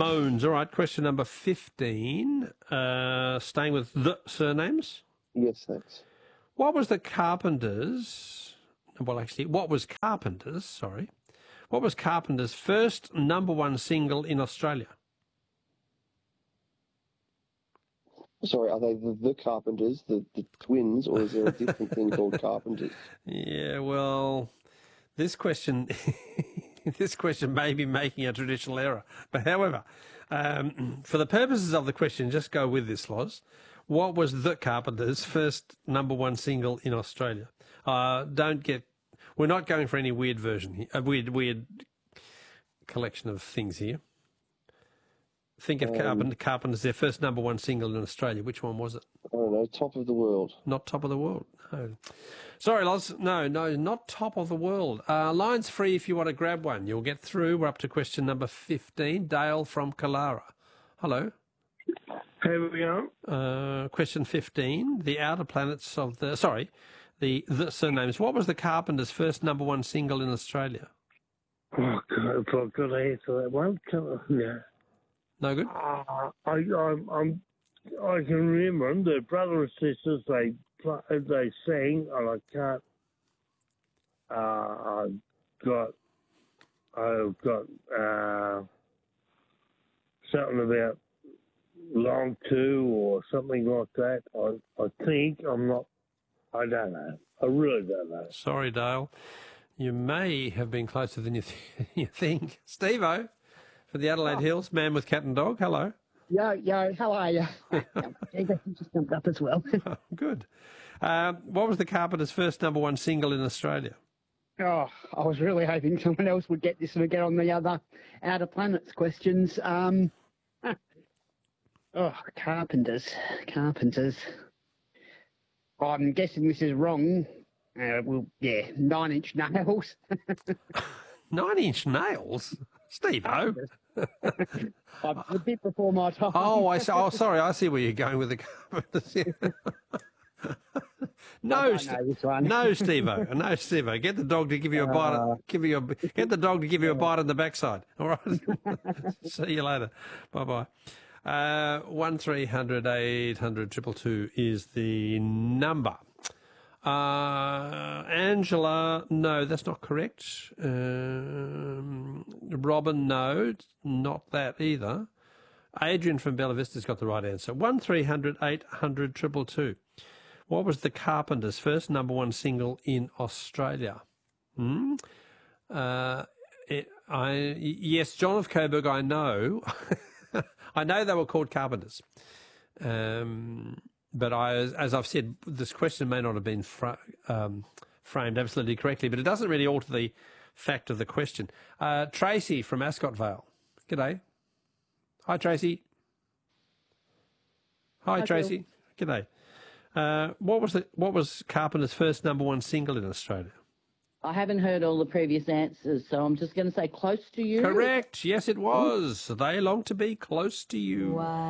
moans. All right, question number 15. Staying with the surnames. Yes, thanks. What was Carpenter's first number one single in Australia? Sorry, are they the Carpenters, the twins, or is there a different thing called Carpenters? Yeah, well, this question this question may be making a traditional error. But however, for the purposes of the question, just go with this, Loz. What was the Carpenters' first number one single in Australia? We're not going for any weird version here, a weird collection of things here. Think of Carpenters, their first number one single in Australia. Which one was it? I don't know, Top of the World. Not Top of the World, no. Sorry, Loz. No, not Top of the World. Line's free if you want to grab one. You'll get through. We're up to question number 15. Dale from Kalara. Hello. Here we go. Question 15. The outer planets of the... Sorry, the surnames. What was the Carpenters' first number one single in Australia? Oh, God, if I've got to answer that one. Yeah. No good? I can remember them. They're brother and sisters. They sang, and I can't. I've got something about Long Two or something like that. I think I'm not. I don't know. I really don't know. Sorry, Dale. You may have been closer than you think. Steve-O, for the Adelaide Hills, man with cat and dog. Hello. Yo, how are you? Just jumped up as well. Oh, good. What was the Carpenters' first number one single in Australia? Oh, I was really hoping someone else would get this and get on the other outer planets questions. Carpenters. I'm guessing this is wrong. 9 Inch Nails. 9 Inch Nails? Steve-O. I'm a bit before my time. Sorry, I see where you're going with the Carpenters. No, Steve-O. No, Steve-O. Get the dog to give you a bite. Get the dog to give you a bite on the backside. All right. See you later. Bye-bye. 1300 800 222 is the number. Angela, no, that's not correct. Robin, no, not that either. Adrian from Bella Vista's got the right answer. 1300 800 222. What was the Carpenters' first number one single in Australia? Yes, John of Coburg, I know. I know they were called Carpenters. But as I've said, this question may not have been framed absolutely correctly, but it doesn't really alter the fact of the question. Tracy from Ascot Vale. G'day. Hi, Tracy. Hi, Tracy. G'day. What was Carpenter's first number one single in Australia? I haven't heard all the previous answers, so I'm just going to say Close to You. Correct. Yes, it was. They long to be close to you. Wow.